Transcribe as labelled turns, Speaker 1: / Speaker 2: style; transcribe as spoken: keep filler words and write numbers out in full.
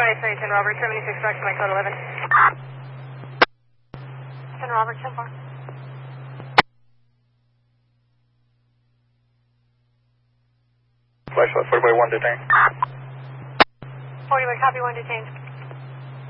Speaker 1: Friday, sorry, ten Robert, seventy-six back to my code eleven. ten Robert, ten four.
Speaker 2: Flash forty by one detained.
Speaker 1: forty by copy one detained.